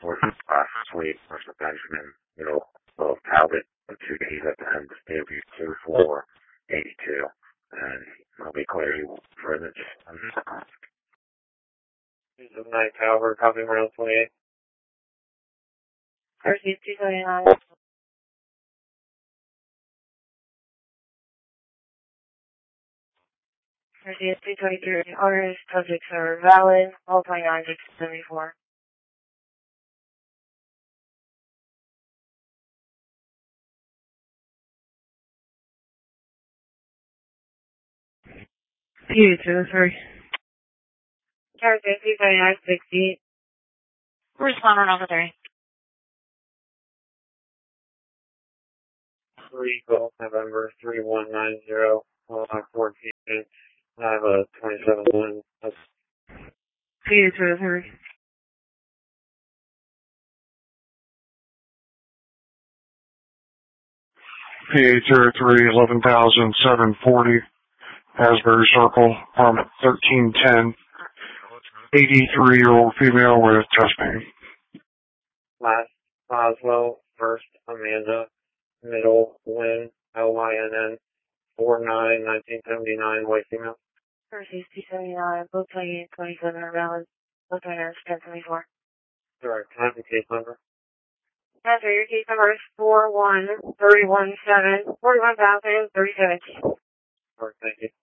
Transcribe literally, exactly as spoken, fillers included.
North uh, Suite, First Benjamin, middle of Talbot, with two D's at the end, maybe two four eighty two, and I'll be clear for the Night Tower, copy around twenty-eight. First two twenty-nine. First two twenty-three, orders, subjects are valid, all twenty-nine, six seventy-four. Two, two, three. Thursday, two twenty-nine, sixty. Responder number three. Three, Golf, November, three one nine zero, uh, fourteen. I have a twenty-seven one. Two, two, three. P A zero three, eleven thousand seven forty, Asbury Circle, apartment thirteen ten, eighty-three-year-old female with chest pain. Last, Boswell, first, Amanda, middle, Lynn, L Y N N, four nine, nineteen seventy-nine, white female. First is two seventy-nine, both twenty-eight, twenty-seven are valid, both are ten seventy-four. Alright, can I have the case number? Answer, your case number is four one three one seven, forty-one thousand thirty-seven. Alright, thank you.